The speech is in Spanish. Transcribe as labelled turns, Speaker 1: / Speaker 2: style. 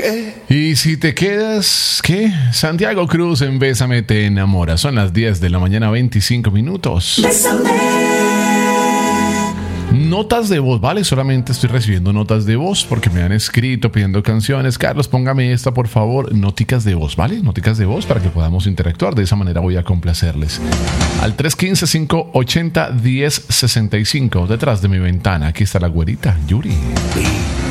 Speaker 1: qué?
Speaker 2: Y si te quedas, ¿qué? Santiago Cruz en Bésame te enamora. Son las 10 de la mañana, 25 minutos.
Speaker 1: Bésame.
Speaker 2: Notas de voz, ¿vale? Solamente estoy recibiendo notas de voz porque me han escrito pidiendo canciones. Carlos, póngame esta, por favor. Noticas de voz, ¿vale? Noticas de voz para que podamos interactuar. De esa manera voy a complacerles. Al 315-580-1065. Detrás de mi ventana, aquí está la güerita, Yuri.